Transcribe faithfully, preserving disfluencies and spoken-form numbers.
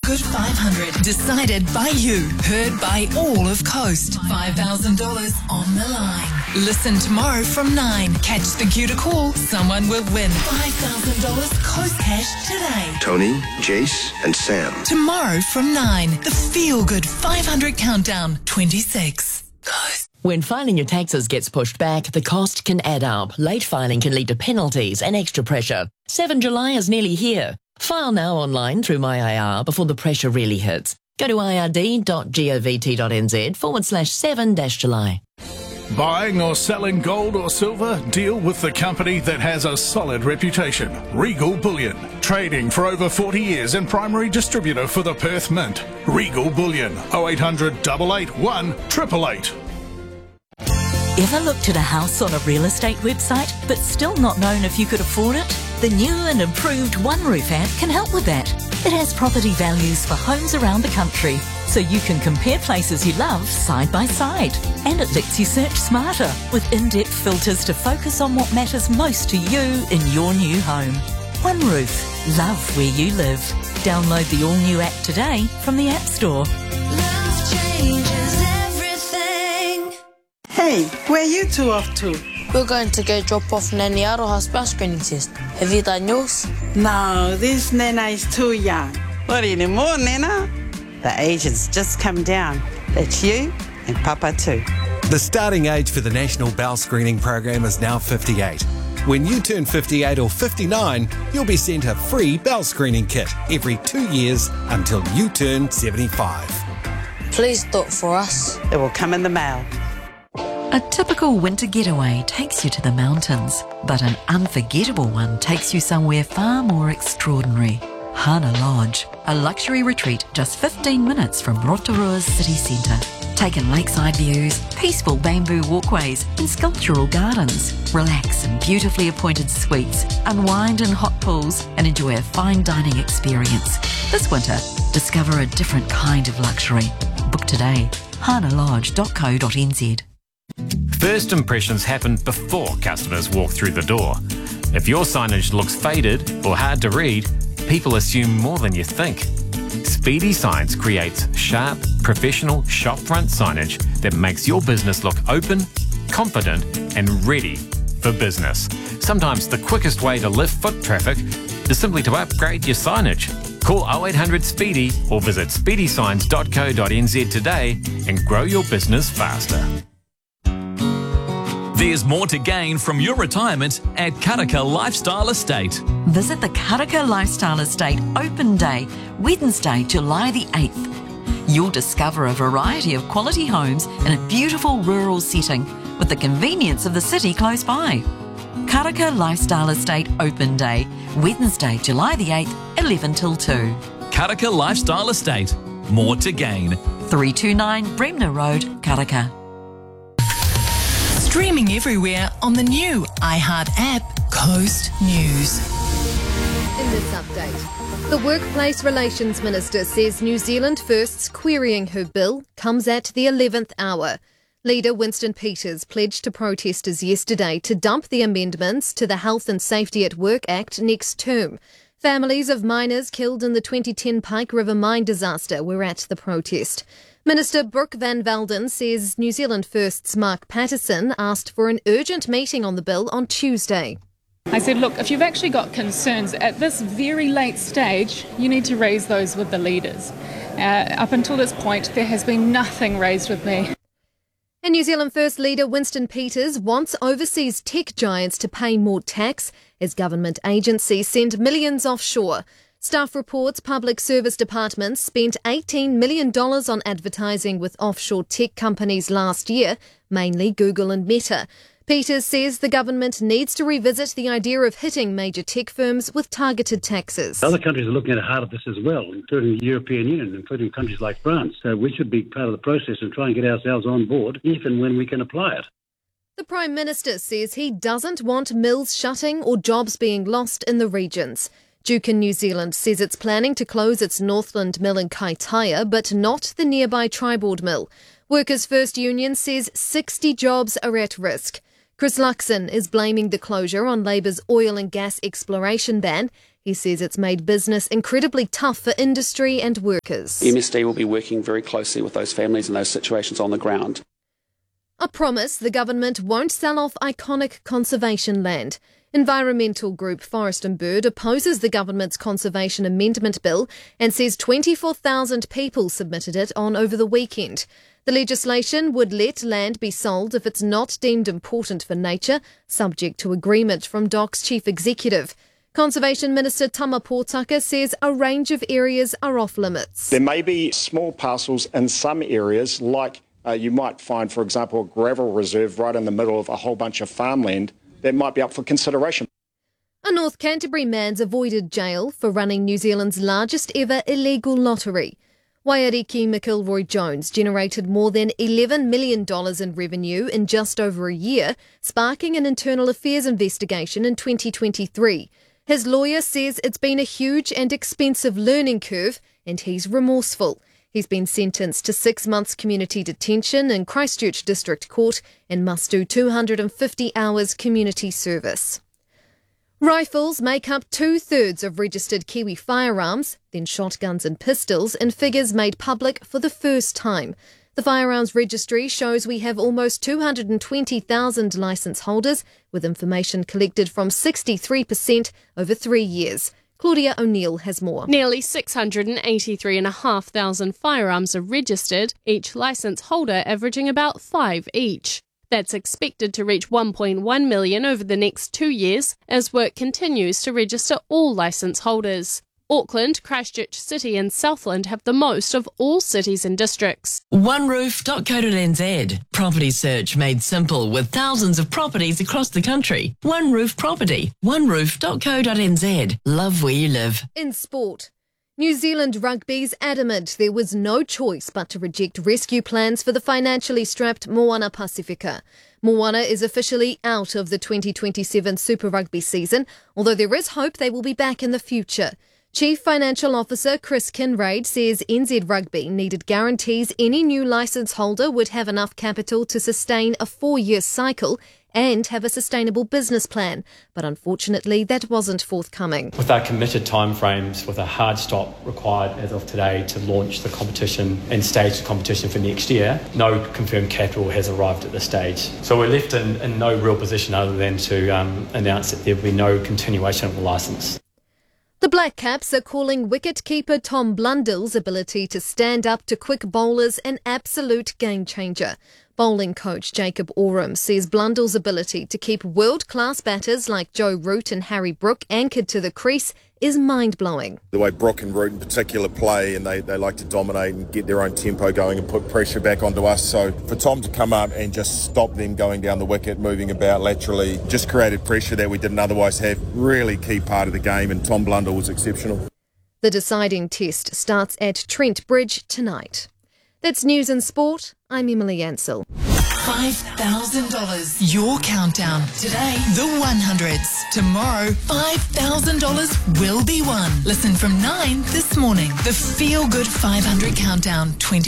Good five hundred. Decided by you. Heard by all of Coast. five thousand dollars on the line. Listen tomorrow from nine. Catch the cue to call. Someone will win five thousand dollars Coast cash today. Tony, Jace and Sam. Tomorrow from nine. The Feel Good five hundred Countdown twenty-six. Coast. When filing your taxes gets pushed back, the cost can add up. Late filing can lead to penalties and extra pressure. seventh July is nearly here. File now online through My I R before the pressure really hits. Go to ird.govt.nz forward slash 7 dash July. Buying or selling gold or silver? Deal with the company that has a solid reputation. Regal Bullion. Trading for over forty years and primary distributor for the Perth Mint. Regal Bullion. oh eight hundred, eight eight one, eight eight eight. Ever looked at a house on a real estate website but still not known if you could afford it? The new and improved OneRoof app can help with that. It has property values for homes around the country, so you can compare places you love side by side. And it lets you search smarter with in-depth filters to focus on what matters most to you in your new home. OneRoof. Love where you live. Download the all-new app today from the App Store. Love changes everything. Hey, where are you two off to? We're going to go drop off Nanny Aroha's bell screening test. Have you done yours? No, this Nana is too young. What anymore, Nana? The age has just come down. That's you and Papa too. The starting age for the National Bowel Screening Program is now fifty-eight. When you turn fifty-eight or fifty-nine, you'll be sent a free bowel screening kit every two years until you turn seventy-five. Please do it for us. It will come in the mail. A typical winter getaway takes you to the mountains, but an unforgettable one takes you somewhere far more extraordinary. Hana Lodge, a luxury retreat just fifteen minutes from Rotorua's city centre. Take in lakeside views, peaceful bamboo walkways and sculptural gardens. Relax in beautifully appointed suites, unwind in hot pools and enjoy a fine dining experience. This winter, discover a different kind of luxury. Book today. hana lodge dot co dot n z. First impressions happen before customers walk through the door. If your signage looks faded or hard to read, people assume more than you think. Speedy Signs creates sharp, professional shopfront signage that makes your business look open, confident and ready for business. Sometimes the quickest way to lift foot traffic is simply to upgrade your signage. Call oh eight hundred Speedy or visit speedy signs dot co dot n z today and grow your business faster. There's more to gain from your retirement at Karaka Lifestyle Estate. Visit the Karaka Lifestyle Estate Open Day, Wednesday, July the eighth. You'll discover a variety of quality homes in a beautiful rural setting with the convenience of the city close by. Karaka Lifestyle Estate Open Day, Wednesday, July the eighth, eleven till two. Karaka Lifestyle Estate. More to gain. three two nine Bremner Road, Karaka. Streaming everywhere on the new iHeart app, Coast News. In this update, the Workplace Relations Minister says New Zealand First's querying her bill comes at the eleventh hour. Leader Winston Peters pledged to protesters yesterday to dump the amendments to the Health and Safety at Work Act next term. Families of miners killed in the twenty ten Pike River mine disaster were at the protest. Minister Brooke Van Velden says New Zealand First's Mark Patterson asked for an urgent meeting on the bill on Tuesday. I said, look, if you've actually got concerns at this very late stage, you need to raise those with the leaders. Uh, up until this point, there has been nothing raised with me. And New Zealand First leader Winston Peters wants overseas tech giants to pay more tax as government agencies send millions offshore. Staff reports public service departments spent eighteen million dollars on advertising with offshore tech companies last year, mainly Google and Meta. Peters says the government needs to revisit the idea of hitting major tech firms with targeted taxes. Other countries are looking at hard at this as well, including the European Union, including countries like France. So we should be part of the process and try and get ourselves on board, if and when we can apply it. The Prime Minister says he doesn't want mills shutting or jobs being lost in the regions. Duke in New Zealand says it's planning to close its Northland mill in Kaitaia, but not the nearby Triboard mill. Workers' First Union says sixty jobs are at risk. Chris Luxon is blaming the closure on Labour's oil and gas exploration ban. He says it's made business incredibly tough for industry and workers. M S D will be working very closely with those families in those situations on the ground. A promise the government won't sell off iconic conservation land. Environmental group Forest and Bird opposes the government's Conservation Amendment Bill and says twenty-four thousand people submitted it on over the weekend. The legislation would let land be sold if it's not deemed important for nature, subject to agreement from D O C's chief executive. Conservation Minister Tama Pōtaka says a range of areas are off limits. There may be small parcels in some areas, like uh, you might find, for example, a gravel reserve right in the middle of a whole bunch of farmland that might be up for consideration. A North Canterbury man's avoided jail for running New Zealand's largest ever illegal lottery. Wairiki McIlroy Jones generated more than eleven million dollars in revenue in just over a year, sparking an internal affairs investigation in twenty twenty-three. His lawyer says it's been a huge and expensive learning curve, and he's remorseful. He's been sentenced to six months community detention in Christchurch District Court and must do two hundred fifty hours community service. Rifles make up two-thirds of registered Kiwi firearms, then shotguns and pistols, in figures made public for the first time. The Firearms Registry shows we have almost two hundred twenty thousand licence holders, with information collected from sixty-three percent over three years. Claudia O'Neill has more. Nearly six hundred eighty-three thousand five hundred firearms are registered, each licence holder averaging about five each. That's expected to reach one point one million over the next two years as work continues to register all licence holders. Auckland, Christchurch City and Southland have the most of all cities and districts. one roof dot co dot n z. Property search made simple with thousands of properties across the country. One Roof Property. one roof dot co dot n z. Love where you live. In sport, New Zealand Rugby's adamant there was no choice but to reject rescue plans for the financially strapped Moana Pasifika. Moana is officially out of the twenty twenty-seven Super Rugby season, although there is hope they will be back in the future. Chief Financial Officer Chris Kinraid says N Z Rugby needed guarantees any new licence holder would have enough capital to sustain a four-year cycle and have a sustainable business plan, but unfortunately that wasn't forthcoming. With our committed timeframes, with a hard stop required as of today to launch the competition and stage the competition for next year, no confirmed capital has arrived at this stage. So we're left in, in no real position other than to um, announce that there will be no continuation of the licence. The Black Caps are calling wicket-keeper Tom Blundell's ability to stand up to quick bowlers an absolute game-changer. Bowling coach Jacob Oram says Blundell's ability to keep world-class batters like Joe Root and Harry Brook anchored to the crease is mind-blowing. The way Brook and Root in particular play, and they, they like to dominate and get their own tempo going and put pressure back onto us. So for Tom to come up and just stop them going down the wicket, moving about laterally, just created pressure that we didn't otherwise have. Really key part of the game, and Tom Blundell was exceptional. The deciding test starts at Trent Bridge tonight. That's News and Sport. I'm Emily Ansell. five thousand dollars. Your countdown. Today, the one hundreds. Tomorrow, five thousand dollars will be won. Listen from nine this morning. The Feel Good five hundred Countdown twenty